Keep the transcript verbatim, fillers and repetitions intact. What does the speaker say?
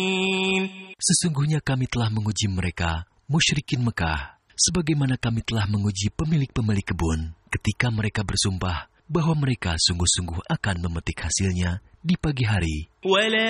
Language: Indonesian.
Sesungguhnya kami telah menguji mereka, musyrikin Mekah, sebagaimana kami telah menguji pemilik-pemilik kebun, ketika mereka bersumpah bahwa mereka sungguh-sungguh akan memetik hasilnya di pagi hari.